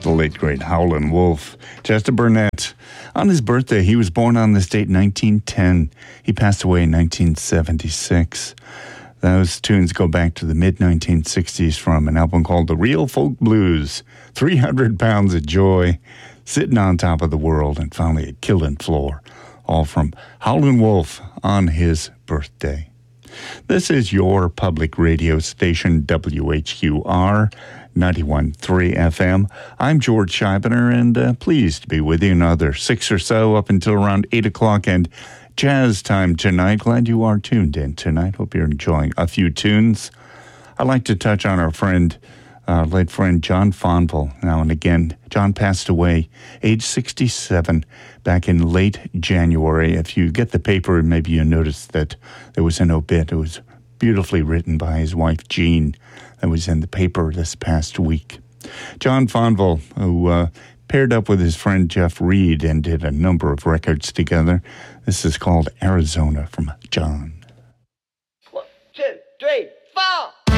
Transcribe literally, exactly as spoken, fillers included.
the late, great Howlin' Wolf, Chester Burnett. On his birthday, he was born on this date, nineteen ten. He passed away in nineteen seventy-six. Those tunes go back to the mid nineteen sixties from an album called The Real Folk Blues, three hundred pounds of Joy, Sitting on Top of the World, and finally A Killin' Floor, all from Howlin' Wolf on his birthday. This is your public radio station, W H Q R, ninety-one point three F M. I'm George Scheibner, and uh, pleased to be with you another six or so up until around eight o'clock and jazz time tonight. Glad you are tuned in tonight. Hope you're enjoying a few tunes. I'd like to touch on our friend, our late friend John Fonville now and again. John passed away, age sixty-seven, back in late January. If you get the paper, maybe you noticed that there was an obit. It was beautifully written by his wife, Jean, that was in the paper this past week. John Fonville, who uh, paired up with his friend Jeff Reed and did a number of records together. This is called Arizona from John. One, two, three, four.